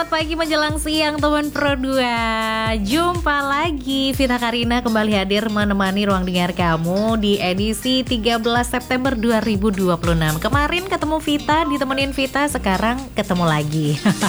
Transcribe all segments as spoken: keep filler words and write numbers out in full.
Selamat pagi menjelang siang teman Pro dua. Jumpa lagi, Vita Karina kembali hadir menemani ruang dengar kamu di edisi tiga belas September dua ribu dua puluh enam. Kemarin ketemu Vita, ditemenin Vita, sekarang ketemu lagi.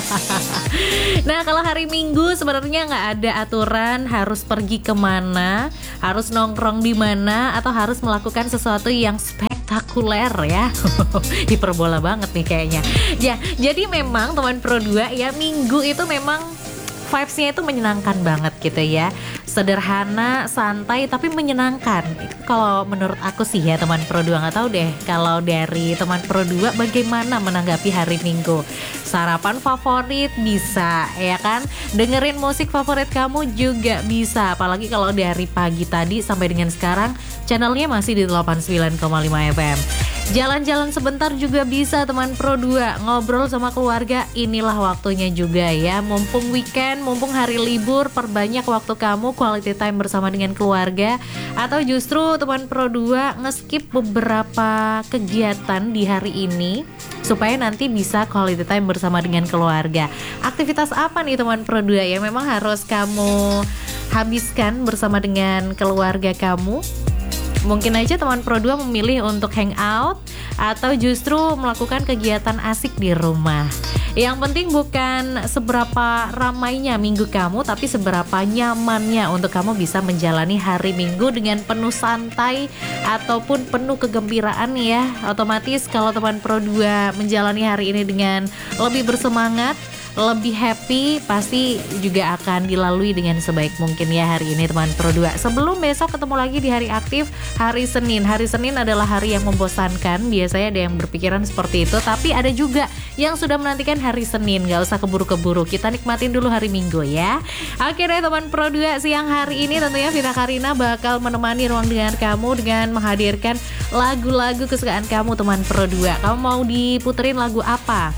Nah, kalau hari Minggu sebenarnya nggak ada aturan harus pergi kemana, harus nongkrong di mana, atau harus melakukan sesuatu yang spektakuler ya. Hiperbola banget nih kayaknya. Ya, jadi memang teman Pro dua ya, Minggu itu memang vibes-nya itu menyenangkan banget gitu ya. Sederhana, santai, tapi menyenangkan. Itu kalau menurut aku sih ya teman Pro dua. Nggak tahu deh kalau dari teman Pro dua bagaimana menanggapi hari Minggu. Sarapan favorit bisa ya kan, dengerin musik favorit kamu juga bisa. Apalagi kalau dari pagi tadi sampai dengan sekarang channelnya masih di delapan puluh sembilan koma lima F M. Jalan-jalan sebentar juga bisa teman Pro dua, ngobrol sama keluarga, inilah waktunya juga ya. Mumpung weekend, mumpung hari libur, perbanyak waktu kamu quality time bersama dengan keluarga. Atau justru teman Pro dua nge-skip beberapa kegiatan di hari ini supaya nanti bisa quality time bersama dengan keluarga. Aktivitas apa nih teman Pro dua ya memang harus kamu habiskan bersama dengan keluarga kamu? Mungkin aja teman Pro dua memilih untuk hangout atau justru melakukan kegiatan asik di rumah. Yang penting bukan seberapa ramainya minggu kamu, tapi seberapa nyamannya untuk kamu bisa menjalani hari Minggu dengan penuh santai ataupun penuh kegembiraan ya. Otomatis kalau teman Pro dua menjalani hari ini dengan lebih bersemangat, lebih happy, pasti juga akan dilalui dengan sebaik mungkin ya hari ini teman Pro dua. Sebelum besok ketemu lagi di hari aktif, hari Senin. Hari Senin adalah hari yang membosankan, biasanya ada yang berpikiran seperti itu. Tapi ada juga yang sudah menantikan hari Senin, gak usah keburu-keburu, kita nikmatin dulu hari Minggu ya. Oke deh teman Pro dua, siang hari ini tentunya Vita Karina bakal menemani ruang dengar kamu dengan menghadirkan lagu-lagu kesukaan kamu teman Pro dua. Kamu mau diputerin lagu apa?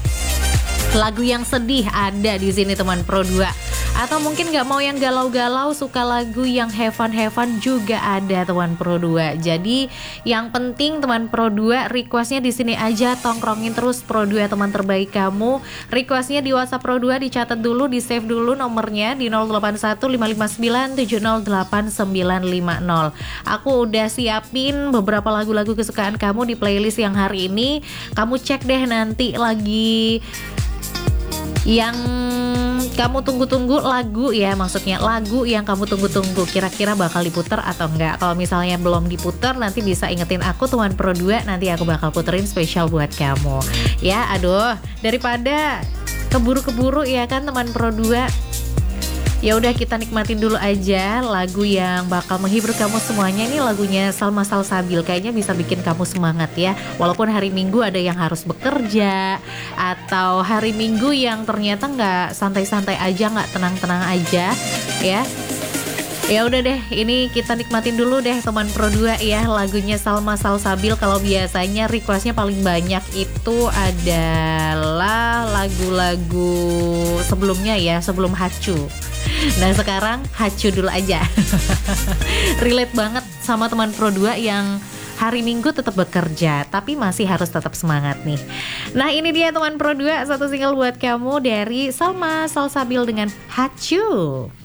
Lagu yang sedih ada di sini teman Pro dua. Atau mungkin gak mau yang galau-galau, suka lagu yang heaven-heaven juga ada teman Pro dua. Jadi yang penting teman Pro dua requestnya di sini aja, tongkrongin terus Pro dua teman terbaik kamu. Requestnya di WhatsApp Pro dua dicatat dulu, di save dulu nomornya di nol delapan satu lima lima sembilan tujuh nol delapan sembilan lima nol. Aku udah siapin beberapa lagu-lagu kesukaan kamu di playlist yang hari ini. Kamu cek deh nanti lagi yang kamu tunggu-tunggu lagu ya, maksudnya lagu yang kamu tunggu-tunggu kira-kira bakal diputer atau enggak. Kalau misalnya belum diputer, nanti bisa ingetin aku teman Pro dua, nanti aku bakal puterin spesial buat kamu ya. Aduh, daripada keburu-keburu ya kan teman Pro dua, ya udah kita nikmatin dulu aja lagu yang bakal menghibur kamu semuanya. Ini lagunya Salma Salsabil, kayaknya bisa bikin kamu semangat ya. Walaupun hari Minggu ada yang harus bekerja, atau hari Minggu yang ternyata nggak santai-santai aja, nggak tenang-tenang aja ya. Ya udah deh, ini kita nikmatin dulu deh teman Pro dua ya, lagunya Salma Salsabil. Kalau biasanya requestnya paling banyak itu adalah lagu-lagu sebelumnya ya, sebelum Hacu. Nah sekarang Hacu dulu aja. Relate banget sama teman Pro dua yang hari Minggu tetap bekerja tapi masih harus tetap semangat nih. Nah ini dia teman Pro dua, satu single buat kamu dari Salma Salsabil dengan Hacu.